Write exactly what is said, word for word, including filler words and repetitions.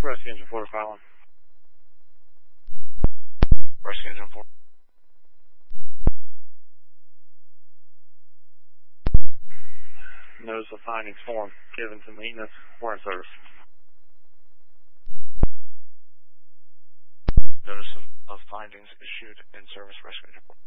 Rescue Engine four filing. Rescue Engine four. Notice of findings form given to maintenance warrant service. Notice of, of findings issued in service Rescue Engine four.